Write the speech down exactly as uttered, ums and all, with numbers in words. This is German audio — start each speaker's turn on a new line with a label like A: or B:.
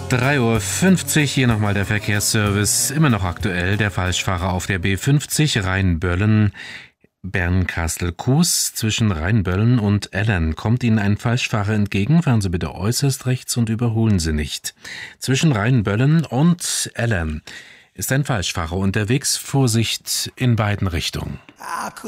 A: drei Uhr fünfzig, hier nochmal der Verkehrsservice. Immer noch aktuell, der Falschfahrer auf der B fünfzig Rheinböllen. Bernkastel-Kues zwischen Rheinböllen und Ellern. Kommt Ihnen ein Falschfahrer entgegen, fahren Sie bitte äußerst rechts und überholen Sie nicht. Zwischen Rheinböllen und Ellern ist ein Falschfahrer unterwegs. Vorsicht in beiden Richtungen.